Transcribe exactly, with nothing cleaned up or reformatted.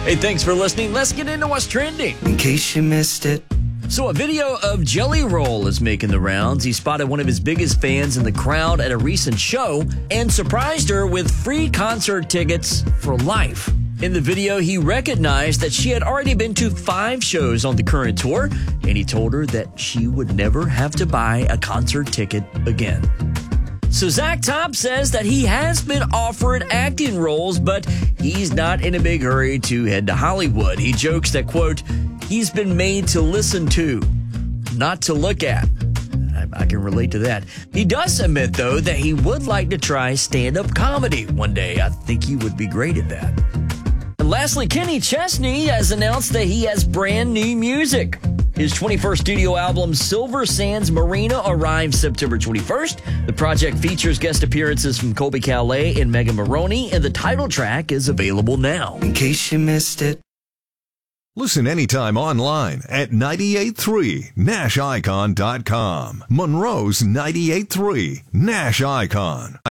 Hey, thanks for listening. Let's get into what's trending. In case you missed it. So a video of Jelly Roll is making the rounds. He spotted one of his biggest fans in the crowd at a recent show and surprised her with free concert tickets for life. In the video, he recognized that she had already been to five shows on the current tour, and he told her that she would never have to buy a concert ticket again. So Zach Top says that he has been offered acting roles, but he's not in a big hurry to head to Hollywood. He jokes that, quote, he's been made to listen to, not to look at. I, I can relate to that. He does admit, though, that he would like to try stand-up comedy one day. I think he would be great at that. And lastly, Kenny Chesney has announced that he has brand new music. His twenty-first studio album, Silver Sands Marina, arrives September twenty-first. The project features guest appearances from Colby Calais and Megan Maroney, and the title track is available now. In case you missed it. Listen anytime online at ninety-eight three Nash Icon dot com. Monroe's ninety-eight three Nash Icon.